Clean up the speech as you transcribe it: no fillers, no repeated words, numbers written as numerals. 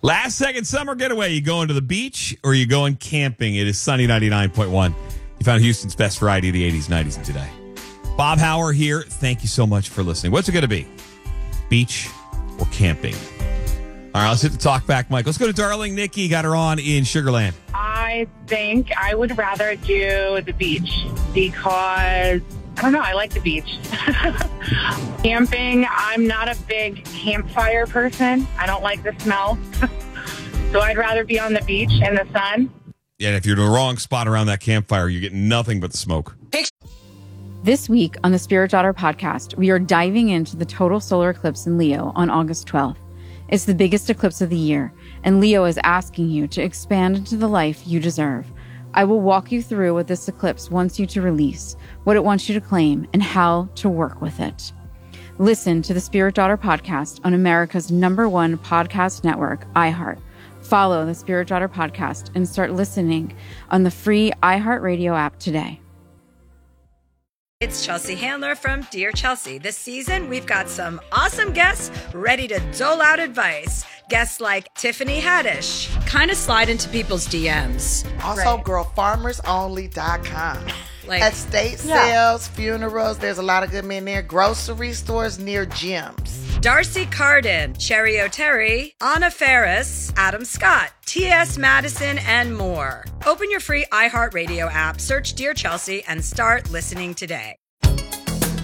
Last second summer getaway. You going to the beach or you going camping? It is Sunny 99.1. You found Houston's best variety of the 80s, 90s, and today. Bob Hauer here. Thank you so much for listening. What's it going to be? Beach or camping? All right, let's hit the talk back, Mike. Let's go to darling Nikki. Got her on in Sugarland. I think I would rather do the beach because, I don't know, I like the beach. Camping, I'm not a big campfire person. I don't like the smell. So I'd rather be on the beach in the sun. Yeah, and if you're in the wrong spot around that campfire, you get nothing but the smoke. This week on the Spirit Daughter podcast, we are diving into the total solar eclipse in Leo on August 12th. It's the biggest eclipse of the year, and Leo is asking you to expand into the life you deserve. I will walk you through what this eclipse wants you to release, what it wants you to claim, and how to work with it. Listen to the Spirit Daughter podcast on America's #1 podcast network, iHeart. Follow the Spirit Daughter podcast and start listening on the free iHeartRadio app today. It's Chelsea Handler from Dear Chelsea. This season, we've got some awesome guests ready to dole out advice. Guests like Tiffany Haddish. Kind of slide into people's DMs. Also, girlfarmersonly.com. Like, estate sales, funerals, there's a lot of good men there. Grocery stores near gyms. Darcy Carden, Cherry O'Terry, Anna Ferris, Adam Scott, T.S. Madison, and more. Open your free iHeartRadio app, search Dear Chelsea, and start listening today.